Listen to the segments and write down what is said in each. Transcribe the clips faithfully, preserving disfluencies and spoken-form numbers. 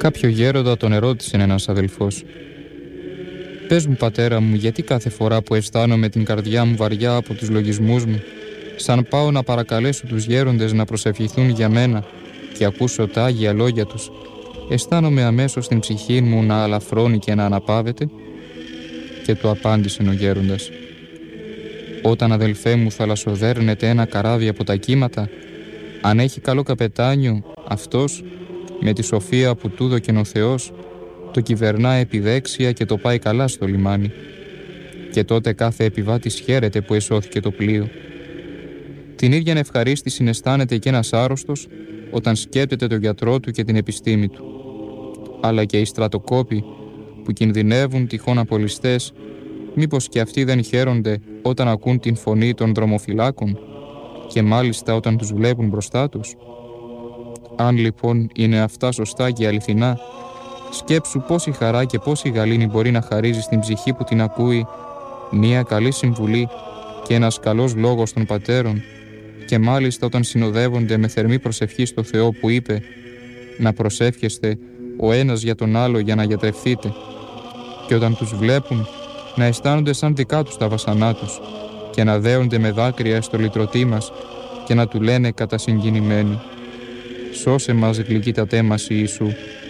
Κάποιο γέροντα τον ερώτησε ένας αδελφός: «Πες μου, πατέρα μου, γιατί κάθε φορά που αισθάνομαι την καρδιά μου βαριά από τους λογισμούς μου, σαν πάω να παρακαλέσω τους γέροντες να προσευχηθούν για μένα και ακούσω τα άγια λόγια τους, αισθάνομαι αμέσως την ψυχή μου να αλαφρώνει και να αναπαύεται?» Και του απάντησε ο γέροντας: «Όταν, αδελφέ μου, θαλασσοδέρνεται ένα καράβι από τα κύματα, αν έχει καλό καπετάνιο, αυτός, με τη σοφία που του δόκεν ο Θεός, το κυβερνά επιδέξια και το πάει καλά στο λιμάνι. Και τότε κάθε επιβάτης χαίρεται που εσώθηκε το πλοίο. Την ίδια ευχαρίστηση αισθάνεται και ένας άρρωστος όταν σκέπτεται τον γιατρό του και την επιστήμη του. Αλλά και οι στρατοκόποι που κινδυνεύουν τυχόν απολυστές, μήπως και αυτοί δεν χαίρονται όταν ακούν την φωνή των δρομοφυλάκων και μάλιστα όταν τους βλέπουν μπροστά τους? Αν λοιπόν είναι αυτά σωστά και αληθινά, σκέψου πόση χαρά και πόση γαλήνη μπορεί να χαρίζει στην ψυχή που την ακούει μία καλή συμβουλή και ένας καλός λόγος των πατέρων, και μάλιστα όταν συνοδεύονται με θερμή προσευχή στο Θεό που είπε να προσεύχεστε ο ένας για τον άλλο για να γιατρευθείτε, και όταν τους βλέπουν να αισθάνονται σαν δικά τους τα βασανά τους και να δέονται με δάκρυα στο λυτρωτή μας και να του λένε κατασυγκινημένοι: «Σώσε μας, γλυκύτατέ μας Ιησού».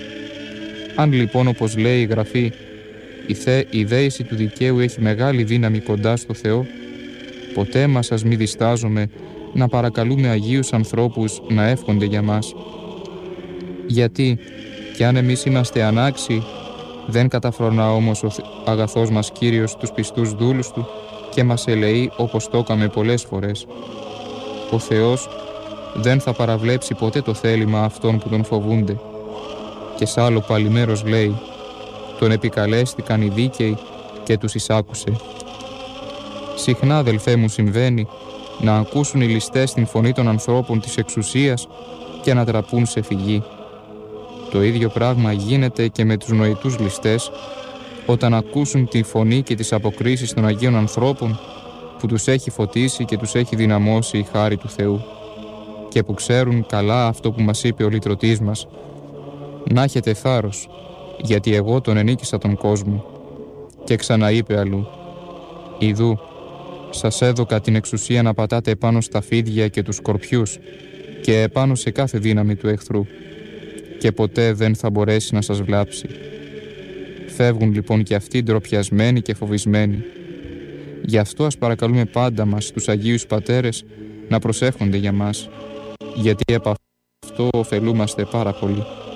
Αν λοιπόν, όπως λέει η Γραφή, η, θε, η δέηση του δικαίου έχει μεγάλη δύναμη κοντά στο Θεό, ποτέ μας ας μη διστάζουμε να παρακαλούμε αγίους ανθρώπους να εύχονται για μας. Γιατί κι αν εμείς είμαστε ανάξιοι, δεν καταφρονά όμως ο αγαθός μας Κύριος τους πιστούς δούλους του και μας ελεεί όπως το έκαμε πολλές φορές. Ο Θεός δεν θα παραβλέψει ποτέ το θέλημα αυτών που τον φοβούνται. Και σ' άλλο πάλι μέρος λέει: «Τον επικαλέστηκαν οι δίκαιοι και τους εισάκουσε». Συχνά, αδελφέ μου, συμβαίνει να ακούσουν οι ληστές την φωνή των ανθρώπων της εξουσίας και να τραπούν σε φυγή. Το ίδιο πράγμα γίνεται και με τους νοητούς ληστές όταν ακούσουν τη φωνή και τις αποκρίσεις των Αγίων ανθρώπων που τους έχει φωτίσει και τους έχει δυναμώσει η χάρη του Θεού και που ξέρουν καλά αυτό που μας είπε ο λυτρωτής μας: «Να έχετε θάρρος, γιατί εγώ τον ενίκησα τον κόσμο». Και ξαναείπε αλλού: «Ιδού, σας έδωκα την εξουσία να πατάτε επάνω στα φίδια και τους σκορπιούς και επάνω σε κάθε δύναμη του εχθρού, και ποτέ δεν θα μπορέσει να σας βλάψει». Φεύγουν λοιπόν και αυτοί ντροπιασμένοι και φοβισμένοι. Γι' αυτό ας παρακαλούμε πάντα μας τους Αγίους Πατέρες να προσεύχονται για μας, γιατί από αυτό ωφελούμαστε πάρα πολύ.